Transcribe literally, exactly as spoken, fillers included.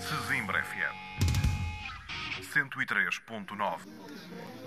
Sesimbra F M cento e três ponto nove.